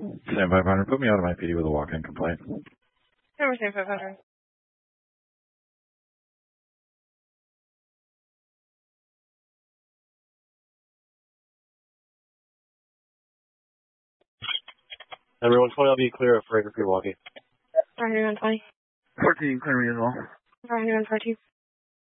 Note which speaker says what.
Speaker 1: Sam 500, put me out of my PD with a walk-in complaint.
Speaker 2: Number Sam 500.
Speaker 3: Everyone, 20, I'll be clear for Fragrance walking.
Speaker 2: Alright, 120.
Speaker 4: 14, clear me as well.
Speaker 2: Alright, 114.